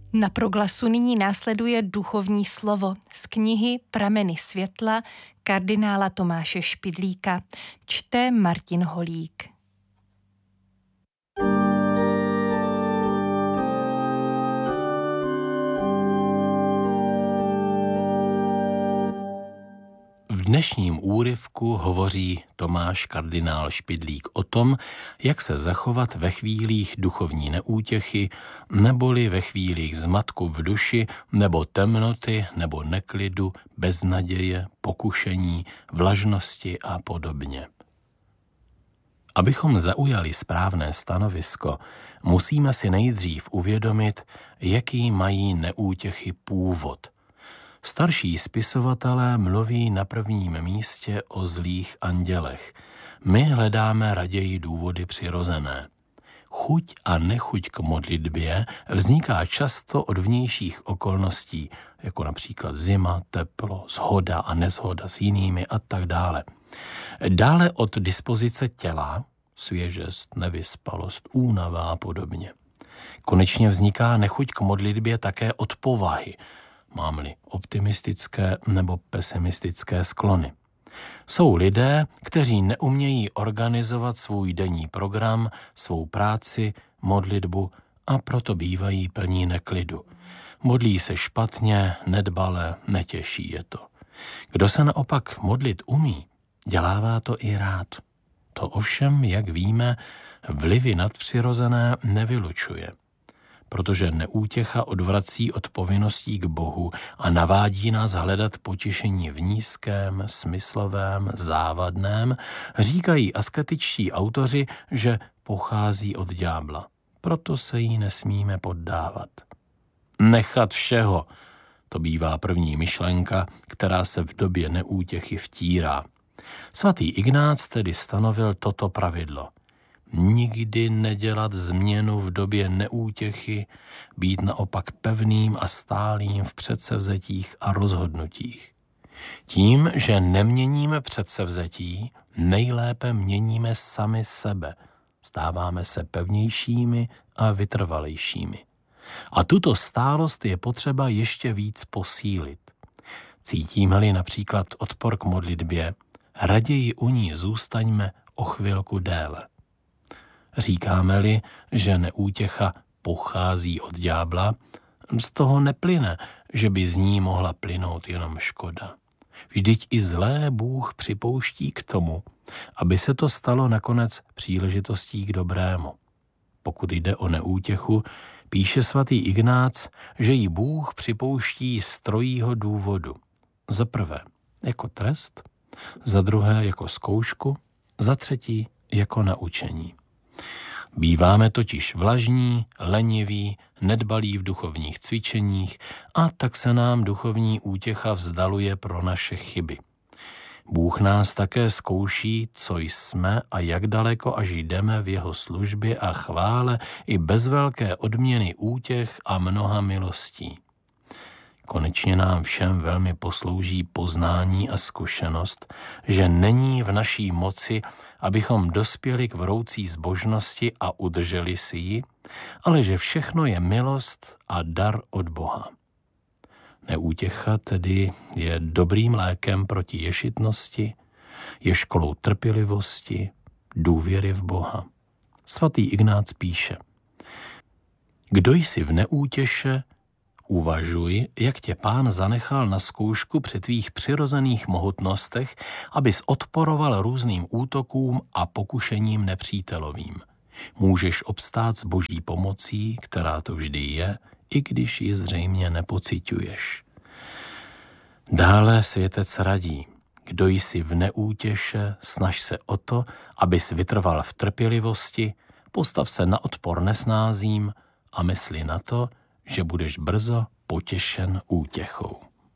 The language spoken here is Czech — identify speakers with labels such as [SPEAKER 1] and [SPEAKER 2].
[SPEAKER 1] Na Proglasu nyní následuje duchovní slovo z knihy Prameny světla kardinála Tomáše Špidlíka. Čte Martin Holík.
[SPEAKER 2] V dnešním úryvku hovoří Tomáš kardinál Špidlík o tom, jak se zachovat ve chvílích duchovní neútěchy, neboli ve chvílích zmatku v duši, nebo temnoty, nebo neklidu, beznaděje, pokušení, vlažnosti a podobně. Abychom zaujali správné stanovisko, musíme si nejdřív uvědomit, jaký mají neútěchy původ. Starší spisovatelé mluví na prvním místě o zlých andělech. My hledáme raději důvody přirozené. Chuť a nechuť k modlitbě vzniká často od vnějších okolností, jako například zima, teplo, shoda a neshoda s jinými a tak dále. Dále od dispozice těla, svěžest, nevyspalost, únava a podobně. Konečně vzniká nechuť k modlitbě také od povahy, mám-li optimistické nebo pesimistické sklony. Jsou lidé, kteří neumějí organizovat svůj denní program, svou práci, modlitbu a proto bývají plní neklidu. Modlí se špatně, nedbale, netěší je to. Kdo se naopak modlit umí, dělává to i rád. To ovšem, jak víme, vlivy nadpřirozené nevylučuje, protože neútěcha odvrací od povinností k Bohu a navádí nás hledat potěšení v nízkém, smyslovém, závadném, říkají asketičtí autoři, že pochází od ďábla. Proto se jí nesmíme poddávat. Nechat všeho, to bývá první myšlenka, která se v době neútěchy vtírá. Svatý Ignác tedy stanovil toto pravidlo. Nikdy nedělat změnu v době neútěchy, být naopak pevným a stálým v předsevzetích a rozhodnutích. Tím, že neměníme předsevzetí, nejlépe měníme sami sebe. Stáváme se pevnějšími a vytrvalejšími. A tuto stálost je potřeba ještě víc posílit. Cítíme-li například odpor k modlitbě, raději u ní zůstaňme o chvilku déle. Říkáme-li, že neútěcha pochází od ďábla, z toho neplyne, že by z ní mohla plynout jenom škoda. Vždyť i zlé Bůh připouští k tomu, aby se to stalo nakonec příležitostí k dobrému. Pokud jde o neútěchu, píše svatý Ignác, že ji Bůh připouští z trojího důvodu. Za prvé jako trest, za druhé jako zkoušku, za třetí jako naučení. Býváme totiž vlažní, leniví, nedbalí v duchovních cvičeních a tak se nám duchovní útěcha vzdaluje pro naše chyby. Bůh nás také zkouší, co jsme a jak daleko až jdeme v jeho službě a chvále i bez velké odměny útěch a mnoha milostí. Konečně nám všem velmi poslouží poznání a zkušenost, že není v naší moci, abychom dospěli k vroucí zbožnosti a udrželi si ji, ale že všechno je milost a dar od Boha. Neútěcha tedy je dobrým lékem proti ješitnosti, je školou trpělivosti, důvěry v Boha. Svatý Ignác píše: Kdo jsi v neútěše, uvažuj, jak tě Pán zanechal na zkoušku při tvých přirozených mohutnostech, abys odporoval různým útokům a pokušením nepřítelovým. Můžeš obstát s Boží pomocí, která to vždy je, i když ji zřejmě nepociťuješ. Dále světec radí: kdo jsi v neútěše, snaž se o to, abys vytrval v trpělivosti, postav se na odpor nesnázím a mysli na to, že budeš brzo potěšen útěchou.